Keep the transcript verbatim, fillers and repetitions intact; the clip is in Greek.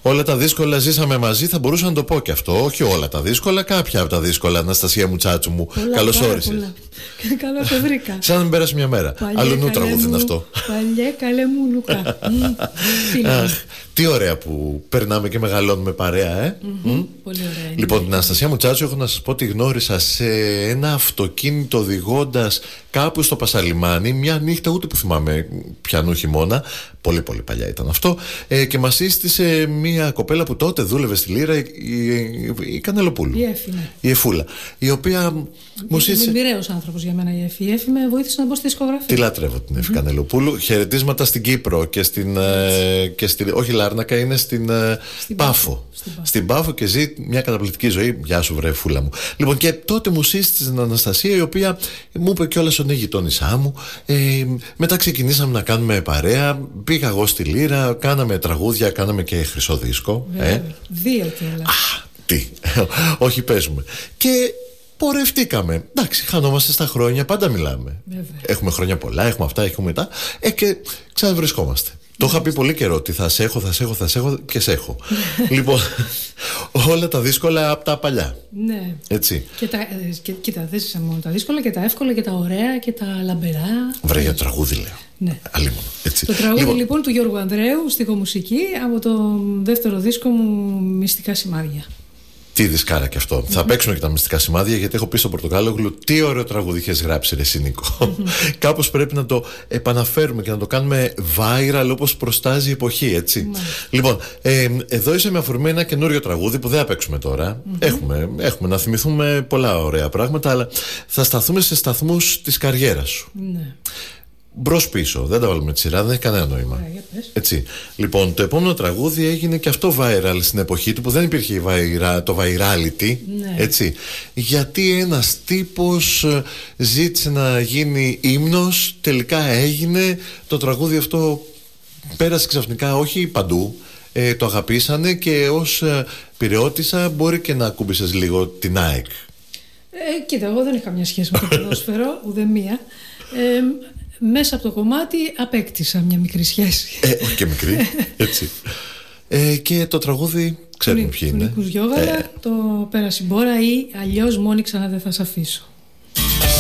Όλα τα δύσκολα ζήσαμε μαζί, θα μπορούσα να το πω και αυτό. Όχι όλα τα δύσκολα, κάποια από τα δύσκολα. Αναστασία μου, τσάτσου μου, καλώς όρισες. Καλώς σε βρήκα. Σαν να μην πέρασε μια μέρα. Αλλού τραγούδι είναι αυτό. Παλιέ καλέ μου Λουκά. Αχ, τι ωραία που περνάμε και μεγαλώνουμε παρέα, ε. Mm-hmm. Mm? Πολύ ωραία. Λοιπόν, την Αναστασία μου, τσάτσου, έχω να σας πω ότι γνώρισα σε ένα αυτοκίνητο οδηγώντας κάπου στο Πασαλιμάνι μια νύχτα, ούτε που θυμάμαι πιανού χειμώνα. Πολύ πολύ παλιά ήταν αυτό, ε, και μας σύστησε μια κοπέλα που τότε δούλευε στη Λύρα, η, η, η Κανελοπούλου, η Εφη, ναι. η Εφούλα, η οποία μου σύστησε. Είναι μοιραίος άνθρωπος για μένα η Εφη. Η Εφη με βοήθησε να μπω στη δισκογραφία. Τη λατρεύω την Εφη mm-hmm. Κανελοπούλου. Χαιρετίσματα στην Κύπρο και στην, ε, και στη, όχι Λάρνακα, είναι στην, ε, στην Πάφο. Στην Πάφο. Στην Πάφο και ζει μια καταπληκτική ζωή. Γεια σου, βρε Εφούλα μου. Λοιπόν, και τότε μου σύστησε την Αναστασία, η οποία μου είπε κιόλας ότι είναι γειτόνισά μου. Ε, μετά ξεκινήσαμε να κάνουμε παρέα. Πήγα εγώ στη Λύρα, κάναμε τραγούδια, κάναμε και χρυσό δίσκο. Βέβαια, ε. Δύο κιόλας. Α, τι, όχι παίζουμε. Και πορευτήκαμε. Εντάξει, χανόμαστε στα χρόνια, πάντα μιλάμε. Βέβαια. Έχουμε χρόνια πολλά, έχουμε αυτά, έχουμε τα. Ε, και ξαναβρισκόμαστε. Το είχα πει πολύ καιρό ότι θα σε έχω, θα σε έχω, θα σε έχω και σε έχω. Λοιπόν, όλα τα δύσκολα από τα παλιά. Ναι. Έτσι. Και τα, και, κοίτα, δεν είσαι μόνο τα δύσκολα και τα εύκολα και τα ωραία και τα λαμπερά. Βρε, για το τραγούδι λέω. Ναι. Αλίμονο, έτσι. Το τραγούδι λοιπόν, λοιπόν του Γιώργου Ανδρέου, στιχομουσική, από το δεύτερο δίσκο μου, Μυστικά Σημάδια. Τι δισκάρα και αυτό. Mm-hmm. Θα παίξουμε και τα μυστικά σημάδια, γιατί έχω πει στο Πορτοκάλογλου τι ωραίο τραγούδι είχες γράψει, ρε Νίκο. Mm-hmm. Κάπως πρέπει να το επαναφέρουμε και να το κάνουμε viral όπως προστάζει η εποχή, έτσι. Mm-hmm. Λοιπόν, ε, εδώ είσαι με αφορμή ένα καινούριο τραγούδι που δεν θα παίξουμε τώρα. Mm-hmm. Έχουμε, έχουμε να θυμηθούμε πολλά ωραία πράγματα, αλλά θα σταθούμε σε σταθμούς της καριέρας σου. Mm-hmm. Μπρος πίσω, δεν τα βάλουμε τη σειρά, δεν έχει κανένα νόημα. Yeah, έτσι. Λοιπόν, το επόμενο τραγούδι έγινε και αυτό viral στην εποχή του, που δεν υπήρχε το virality. Yeah. Έτσι. Γιατί ένας τύπος ζήτησε να γίνει ύμνος, τελικά έγινε. Το τραγούδι αυτό πέρασε ξαφνικά, όχι παντού. Ε, το αγαπήσανε και ως ε, πειραιώτισσα μπορεί και να ακούμπησες λίγο την ΑΕΚ. Ε, κοίτα, εγώ δεν είχα καμιά σχέση με το ποδόσφαιρο, ούτε μία. Ε, Μέσα από το κομμάτι απέκτησα μια μικρή σχέση. Ε, όχι και μικρή, έτσι. ε, και το τραγούδι, ξέρουμε ποιοι είναι. Νίκους Γιώγαλα, ε. το Πέρασιμπόρα ή αλλιώς Μόνη ξανά δεν θα σ' αφήσω.